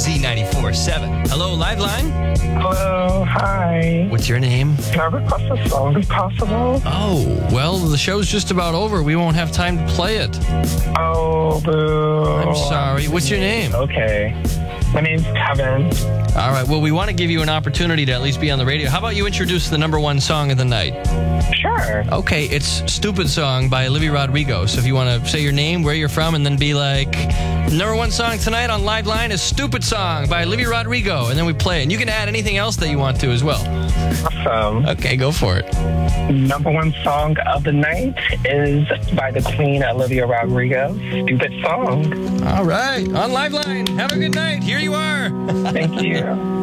Z94.7. Hello, Liveline. Hello, hi. What's your name? Can I request a song if possible? Oh, well, the show's just about over. We won't have time to play it. Oh, boo. I'm sorry. What's your name? Okay. My name's Kevin. All right, well, we want to give you an opportunity to at least be on the radio. How about you introduce the number one song of the night? Sure. Okay, it's Stupid Song by Olivia Rodrigo. So if you want to say your name, where you're from, and then be like, number one song tonight on Liveline is Stupid Song by Olivia Rodrigo, and then we play it. And you can add anything else that you want to as well. Awesome. Okay, go for it. Number one song of the night is by the Queen, Olivia Rodrigo. Stupid Song. All right, on Liveline. Have a good night. Here you are. Thank you.